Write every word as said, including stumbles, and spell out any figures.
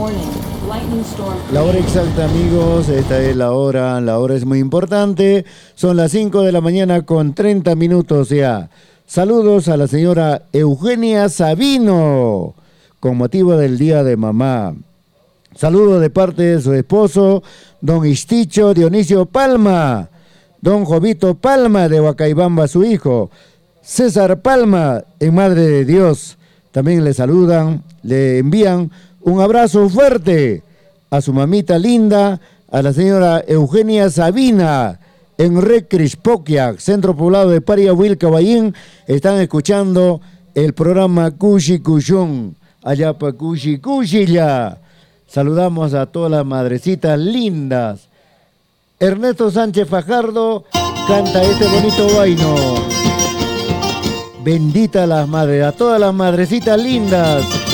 La hora exacta, amigos, esta es la hora, la hora es muy importante, son las cinco de la mañana con treinta minutos ya. Saludos a la señora Eugenia Sabino, con motivo del Día de Mamá. Saludos de parte de su esposo, don Isticho Dionisio Palma, don Jovito Palma de Huacaibamba, su hijo, César Palma, en Madre de Dios. También le saludan, le envían un abrazo fuerte a su mamita linda, a la señora Eugenia Sabina, en Recrispoquiac, centro poblado de Pariahuil, Caballín. Están escuchando el programa Cushi Cushun, allá pa' Cushi Cushilla. Saludamos a todas las madrecitas lindas. Ernesto Sánchez Fajardo canta este bonito vaino. Bendita las madres, a todas las madrecitas lindas.